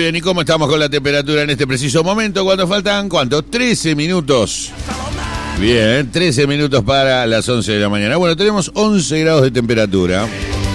bien, ¿y cómo estamos con la temperatura en este preciso momento? Cuando faltan, ¿cuánto? 13 minutos. Bien, 13 minutos para las 11 de la mañana. Bueno, tenemos 11 grados de temperatura.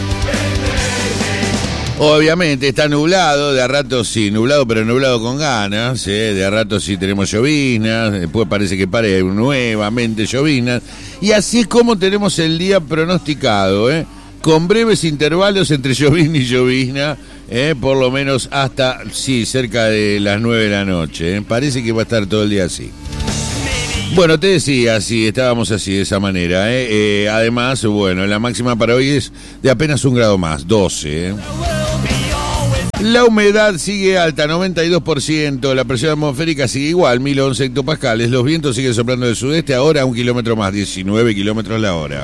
Obviamente está nublado, de a rato sí, nublado pero nublado con ganas, de a rato sí tenemos lloviznas, después parece que pare nuevamente lloviznas, y así es como tenemos el día pronosticado, con breves intervalos entre llovizna y llovizna, por lo menos hasta, sí, cerca de las 9 de la noche, parece que va a estar todo el día así. Bueno, te decía, sí, estábamos así, de esa manera, además, bueno, la máxima para hoy es de apenas 1 grado más, 12, La humedad sigue alta, 92%, la presión atmosférica sigue igual, 1011 hectopascales, los vientos siguen soplando del sudeste, ahora a 1 kilómetro más, 19 kilómetros la hora.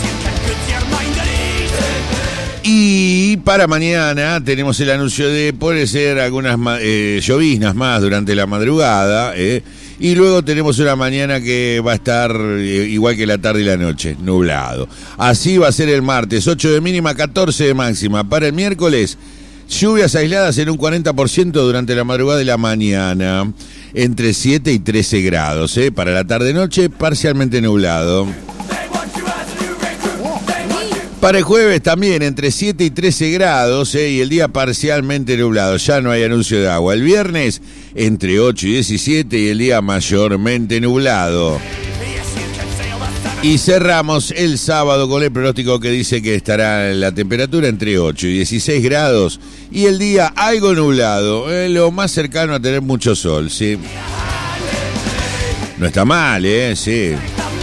Y para mañana tenemos el anuncio de puede ser algunas lloviznas más durante la madrugada, y luego tenemos una mañana que va a estar igual que la tarde y la noche, nublado. Así va a ser el martes, 8 de mínima, 14 de máxima. Para el miércoles, lluvias aisladas en un 40% durante la madrugada y la mañana, entre 7 y 13 grados. Para la tarde-noche, parcialmente nublado. Para el jueves también, entre 7 y 13 grados, y el día parcialmente nublado. Ya no hay anuncio de agua. El viernes, entre 8 y 17, y el día mayormente nublado. Y cerramos el sábado con el pronóstico que dice que estará la temperatura entre 8 y 16 grados y el día algo nublado, lo más cercano a tener mucho sol, ¿sí? No está mal, sí.